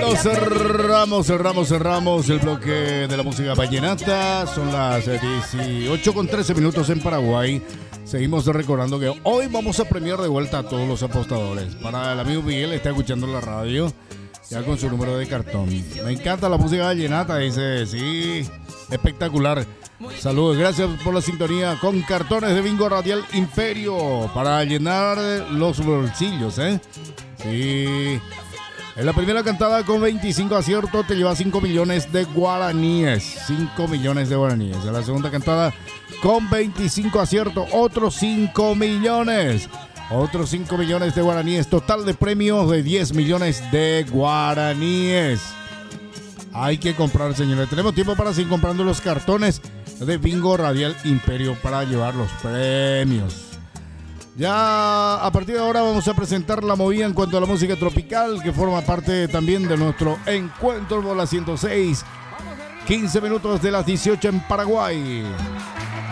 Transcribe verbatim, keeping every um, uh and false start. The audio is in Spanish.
Bueno, cerramos, cerramos, cerramos el bloque de la música vallenata. Son las dieciocho con trece minutos en Paraguay. Seguimos recordando que hoy vamos a premiar de vuelta a todos los apostadores. Para el amigo Miguel, está escuchando la radio ya con su número de cartón. Me encanta la música vallenata, dice, sí, espectacular. Saludos, gracias por la sintonía con cartones de Bingo Radial Imperio para llenar los bolsillos, ¿eh? Sí. En la primera cantada con veinticinco aciertos te lleva cinco millones de guaraníes. cinco millones de guaraníes. En la segunda cantada con veinticinco aciertos, otros cinco millones. Otros cinco millones de guaraníes. Total de premios de diez millones de guaraníes. Hay que comprar, señores. Tenemos tiempo para seguir comprando los cartones de Bingo Radial Imperio para llevar los premios. Ya a partir de ahora vamos a presentar la movida en cuanto a la música tropical, que forma parte también de nuestro encuentro por la ciento seis. quince minutos de las dieciocho en Paraguay.